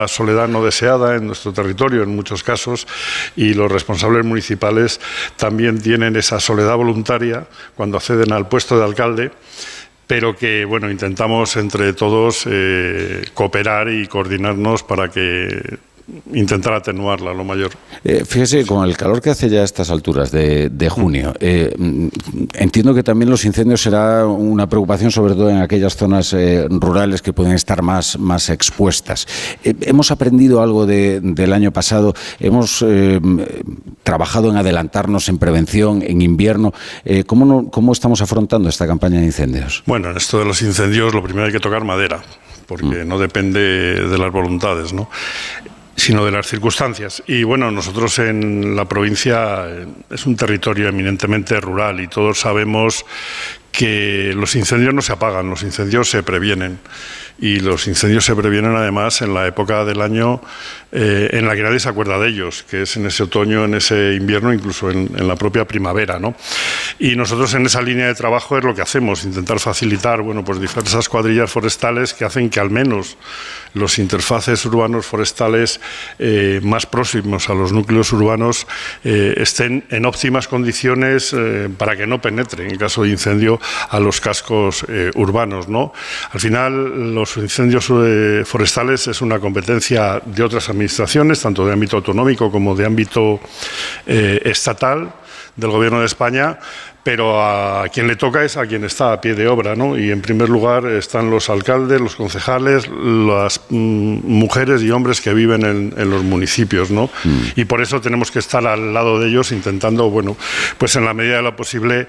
La soledad no deseada en nuestro territorio en muchos casos, y los responsables municipales también tienen esa soledad voluntaria cuando acceden al puesto de alcalde, pero que bueno, intentamos entre todos cooperar y coordinarnos para que intentar atenuarla lo mayor. Fíjese, con el calor que hace ya a estas alturas de junio, entiendo que también los incendios será una preocupación, sobre todo en aquellas zonas rurales que pueden estar más expuestas. ¿Hemos aprendido algo del año pasado? ¿Hemos trabajado en adelantarnos en prevención, en invierno? ¿Cómo estamos afrontando esta campaña de incendios? Bueno, en esto de los incendios lo primero hay que tocar madera, porque no depende de las voluntades, ¿no?, sino de las circunstancias. Y bueno, nosotros en la provincia es un territorio eminentemente rural y todos sabemos que los incendios no se apagan, los incendios se previenen. Y los incendios se previenen además en la época del año en la que nadie se acuerda de ellos, que es en ese otoño, en ese invierno, incluso en la propia primavera, ¿no? Y nosotros en esa línea de trabajo es lo que hacemos, intentar facilitar, bueno, pues diversas cuadrillas forestales que hacen que al menos los interfaces urbanos forestales más próximos a los núcleos urbanos estén en óptimas condiciones para que no penetren, en caso de incendio, a los cascos urbanos, ¿no? Al final, los incendios forestales es una competencia de otras administraciones, tanto de ámbito autonómico como de ámbito estatal, del Gobierno de España, pero a quien le toca es a quien está a pie de obra, ¿no? Y en primer lugar están los alcaldes, los concejales, las mujeres y hombres que viven en los municipios, ¿no? Y por eso tenemos que estar al lado de ellos intentando, bueno, pues en la medida de lo posible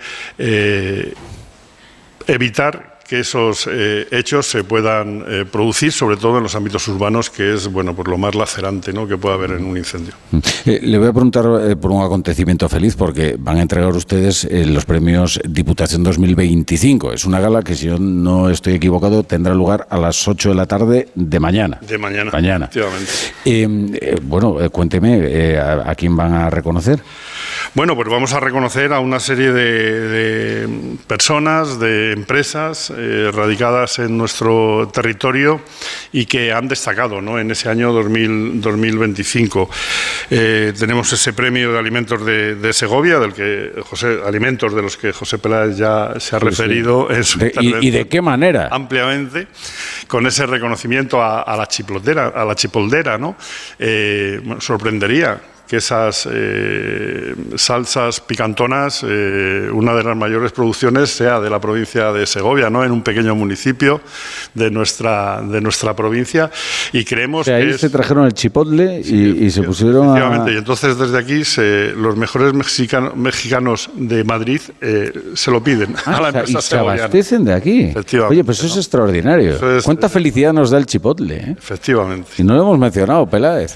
evitar que esos hechos se puedan producir, sobre todo en los ámbitos urbanos, que es, bueno, pues lo más lacerante, ¿no?, que puede haber en un incendio. Le voy a preguntar por un acontecimiento feliz, porque van a entregar ustedes los premios Diputación 2025. Es una gala que, si yo no estoy equivocado, tendrá lugar a las 8 de la tarde de mañana. De mañana. Efectivamente. Bueno, cuénteme, ¿a quién van a reconocer? Bueno, pues vamos a reconocer a una serie de personas, de empresas radicadas en nuestro territorio y que han destacado, ¿no?, en ese año 2025. Tenemos ese premio de alimentos de Segovia, del que alimentos de los que José Peláez ya se ha referido. Sí. ¿Y de qué manera? Ampliamente, con ese reconocimiento a la chipoldera, ¿no? Sorprendería que esas salsas picantonas, una de las mayores producciones sea de la provincia de Segovia, ¿no?, en un pequeño municipio de nuestra provincia, y creemos que ahí se trajeron el chipotle y se pusieron efectivamente, y entonces desde aquí los mejores mexicanos de Madrid se lo piden a la empresa y se abastecen de aquí. Oye, pues eso es extraordinario. ¿Cuánta felicidad nos da el chipotle, eh? Efectivamente. Y no lo hemos mencionado, Peláez.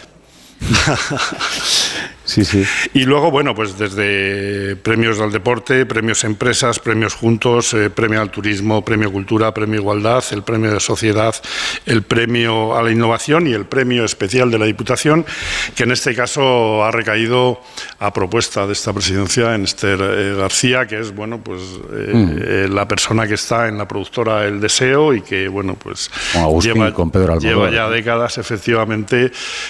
Sí. Y luego, bueno, pues desde premios al deporte, premios a empresas, premios juntos, premio al turismo, premio cultura, premio igualdad, el premio de sociedad, el premio a la innovación y el premio especial de la Diputación, que en este caso ha recaído a propuesta de esta presidencia en Esther García, que es, bueno, pues la persona que está en la productora El Deseo y que, bueno, pues lleva ya décadas, efectivamente,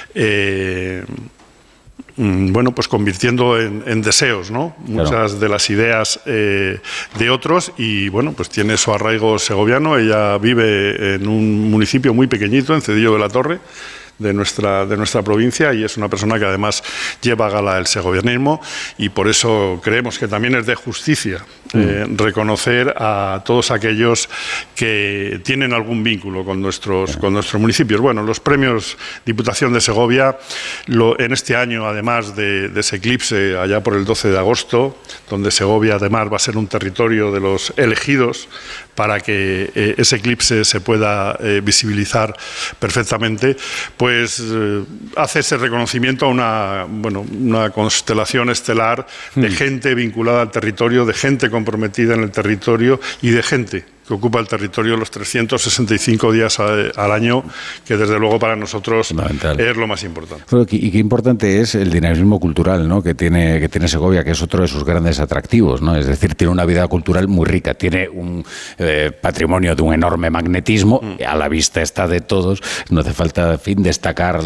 bueno, pues convirtiendo en deseos, ¿no?, muchas de las ideas de otros, y bueno, pues tiene su arraigo segoviano. Ella vive en un municipio muy pequeñito, en Cedillo de la Torre, de nuestra provincia, y es una persona que además lleva a gala el segovianismo, y por eso creemos que también es de justicia reconocer a todos aquellos que tienen algún vínculo con nuestros municipios. Bueno, los premios Diputación de Segovia, en este año, además de ese eclipse allá por el 12 de agosto, donde Segovia además va a ser un territorio de los elegidos para que ese eclipse se pueda visibilizar perfectamente, pues hace ese reconocimiento a una constelación estelar de gente vinculada al territorio, de gente comprometida en el territorio y de gente que ocupa el territorio los 365 días al año, que desde luego para nosotros es lo más importante. Y qué importante es el dinamismo cultural, ¿no?, que tiene Segovia, que es otro de sus grandes atractivos, ¿no? Es decir, tiene una vida cultural muy rica, tiene un patrimonio de un enorme magnetismo, a la vista está de todos, no hace falta, destacar